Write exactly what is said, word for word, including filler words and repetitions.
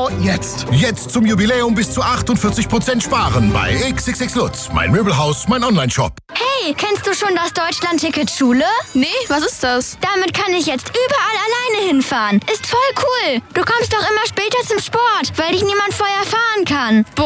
Genau jetzt. Jetzt zum Jubiläum bis zu achtundvierzig Prozent sparen bei X X X Lutz. Mein Möbelhaus, mein Onlineshop. Hey, kennst du schon das Deutschland-Ticket Schule? Nee, was ist das? Damit kann ich jetzt überall alleine hinfahren. Ist voll cool. Du kommst doch immer später zum Sport, weil dich niemand vorher fahren kann.